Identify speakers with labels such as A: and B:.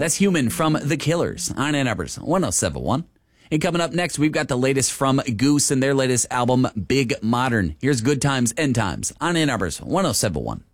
A: That's Human from The Killers on Ann Arbor's 1071. And coming up next, we've got the latest from Goose and their latest album, Big Modern. Here's Good Times, End Times on Ann Arbor's 1071.